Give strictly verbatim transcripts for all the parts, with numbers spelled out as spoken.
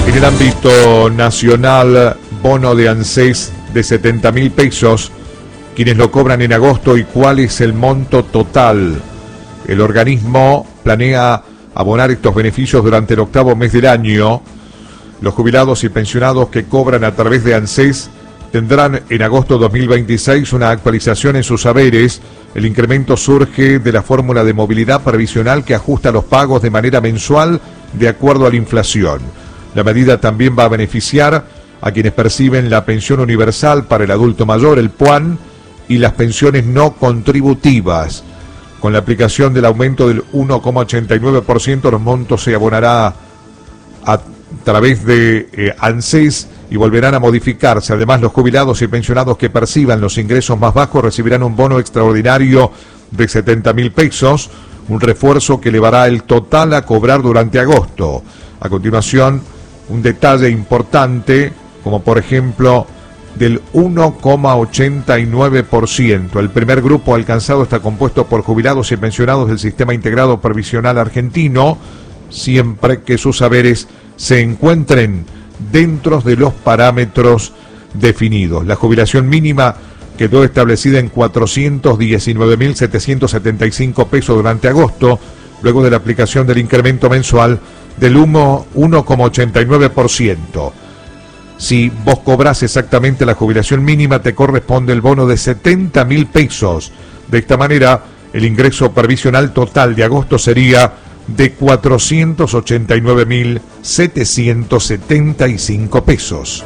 En el ámbito nacional, bono de ANSES de setenta mil pesos, quienes lo cobran en agosto y cuál es el monto total. El organismo planea abonar estos beneficios durante el octavo mes del año. Los jubilados y pensionados que cobran a través de ANSES tendrán en agosto dos mil veintiséis una actualización en sus haberes. El incremento surge de la fórmula de movilidad previsional que ajusta los pagos de manera mensual de acuerdo a la inflación. La medida también va a beneficiar a quienes perciben la pensión universal para el adulto mayor, el PUAN, y las pensiones no contributivas. Con la aplicación del aumento del uno coma ochenta y nueve por ciento, los montos se abonará a través de eh, ANSES y volverán a modificarse. Además, los jubilados y pensionados que perciban los ingresos más bajos recibirán un bono extraordinario de setenta mil pesos, un refuerzo que elevará el total a cobrar durante agosto. A continuación, un detalle importante, como por ejemplo del uno coma ochenta y nueve por ciento. El primer grupo alcanzado está compuesto por jubilados y pensionados del Sistema Integrado Previsional Argentino, siempre que sus haberes se encuentren dentro de los parámetros definidos. La jubilación mínima quedó establecida en cuatrocientos diecinueve mil setecientos setenta y cinco pesos durante agosto, luego de la aplicación del incremento mensual del uno coma ochenta y nueve por ciento. Si vos cobrás exactamente la jubilación mínima, te corresponde el bono de setenta mil pesos. De esta manera, el ingreso previsional total de agosto sería de cuatrocientos ochenta y nueve mil setecientos setenta y cinco pesos.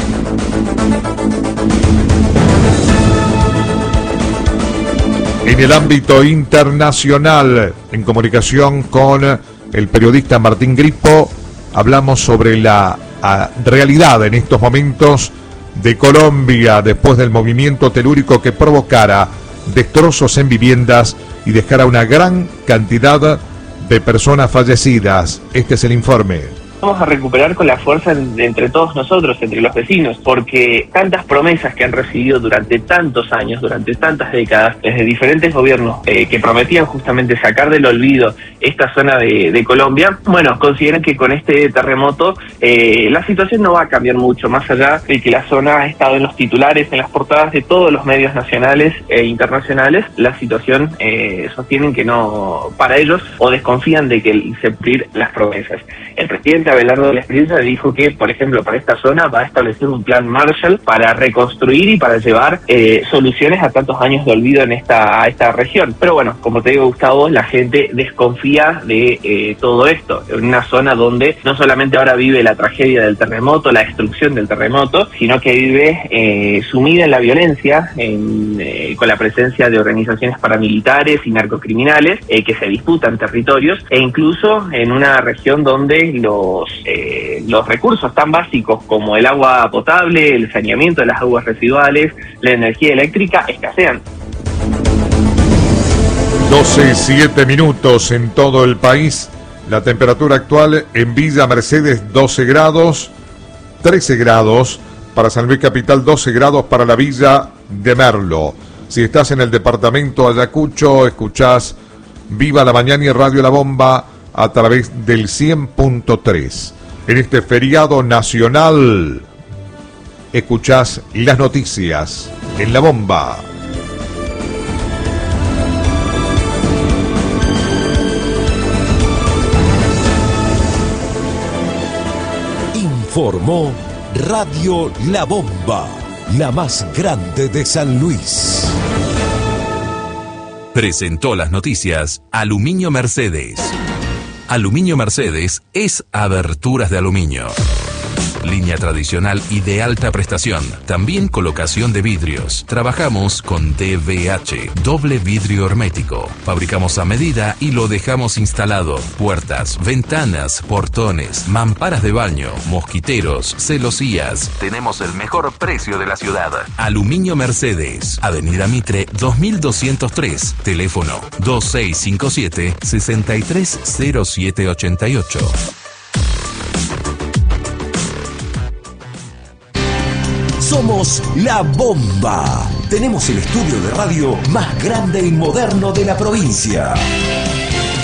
En el ámbito internacional, en comunicación con el periodista Martín Grippo, hablamos sobre la a, realidad en estos momentos de Colombia después del movimiento telúrico que provocara destrozos en viviendas y dejara una gran cantidad de personas fallecidas. Este es el informe. Vamos a recuperar con la fuerza de entre todos nosotros, entre los vecinos, porque tantas promesas que han recibido durante tantos años, durante tantas décadas, desde diferentes gobiernos eh, que prometían justamente sacar del olvido esta zona de, de Colombia, bueno, consideran que con este terremoto eh, la situación no va a cambiar mucho, más allá de que la zona ha estado en los titulares, en las portadas de todos los medios nacionales e internacionales. La situación eh, sostienen que no, para ellos, o desconfían de que se cumplir las promesas. El presidente Abelardo de la Espriella dijo que, por ejemplo, para esta zona va a establecer un plan Marshall para reconstruir y para llevar eh, soluciones a tantos años de olvido en esta, a esta región. Pero bueno, como te digo, Gustavo, la gente desconfía de eh, todo esto, en una zona donde no solamente ahora vive la tragedia del terremoto, la destrucción del terremoto, sino que vive eh, sumida en la violencia, en, eh, con la presencia de organizaciones paramilitares y narcocriminales eh, que se disputan territorios, e incluso en una región donde los Eh, los recursos tan básicos como el agua potable, el saneamiento de las aguas residuales, la energía eléctrica escasean. doce, siete minutos en todo el país. La temperatura actual en Villa Mercedes doce grados, trece grados para San Luis Capital, doce grados para la Villa de Merlo. Si estás en el departamento Ayacucho, escuchás Viva la Mañana y Radio La Bomba a través del cien punto tres. En este feriado nacional, escuchás las noticias en La Bomba. Informó Radio La Bomba, la más grande de San Luis. Presentó las noticias Aluminio Mercedes. Aluminio Mercedes es aberturas de aluminio. Línea tradicional y de alta prestación. También colocación de vidrios. Trabajamos con D V H, doble vidrio hermético. Fabricamos a medida y lo dejamos instalado. Puertas, ventanas, portones, mamparas de baño, mosquiteros, celosías. Tenemos el mejor precio de la ciudad. Aluminio Mercedes. Avenida Mitre dos mil doscientos tres. Teléfono dos seis cinco siete, seis tres cero siete ocho ocho. Somos La Bomba. Tenemos el estudio de radio más grande y moderno de la provincia.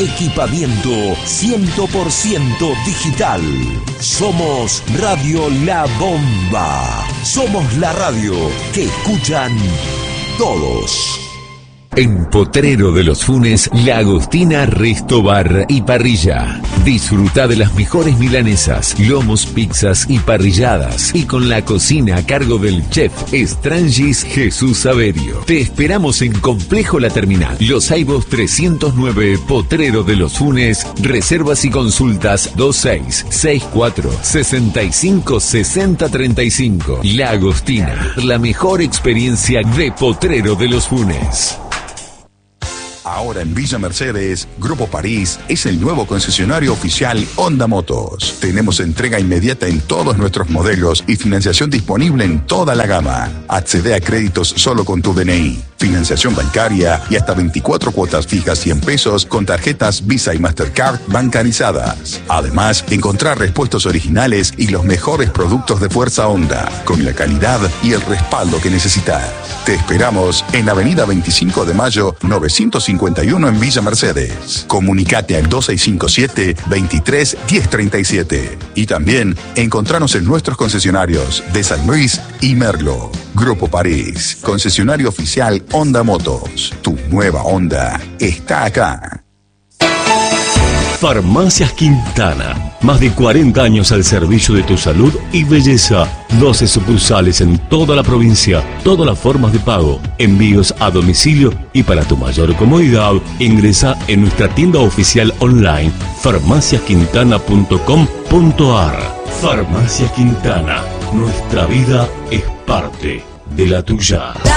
Equipamiento cien por ciento digital. Somos Radio La Bomba. Somos la radio que escuchan todos. En Potrero de los Funes, La Agostina Resto Bar y Parrilla. Disfruta de las mejores milanesas, lomos, pizzas y parrilladas. Y con la cocina a cargo del chef Strangis Jesús Saverio. Te esperamos en Complejo La Terminal. Los Aibos trescientos nueve, Potrero de los Funes. Reservas y consultas dos seis seis cuatro, seis cinco, seis cero tres cinco. La Agostina, la mejor experiencia de Potrero de los Funes. Ahora en Villa Mercedes, Grupo París es el nuevo concesionario oficial Honda Motos. Tenemos entrega inmediata en todos nuestros modelos y financiación disponible en toda la gama. Accede a créditos solo con tu D N I. Financiación bancaria y hasta veinticuatro cuotas fijas cien pesos con tarjetas Visa y Mastercard bancarizadas. Además, encontrar repuestos originales y los mejores productos de fuerza Honda, con la calidad y el respaldo que necesitas. Te esperamos en Avenida veinticinco de Mayo, novecientos cincuenta y uno en Villa Mercedes. Comunicate al dos seis cinco siete, veintitrés, diez treinta y siete. Y también encontranos en nuestros concesionarios de San Luis y Merlo. Grupo París, concesionario oficial Honda Motos. Tu nueva Honda está acá. Farmacias Quintana. Más de cuarenta años al servicio de tu salud y belleza. doce sucursales en toda la provincia. Todas las formas de pago. Envíos a domicilio y para tu mayor comodidad, ingresa en nuestra tienda oficial online farmacias quintana punto com punto a r. Farmacia Quintana. Nuestra vida es parte de la tuya.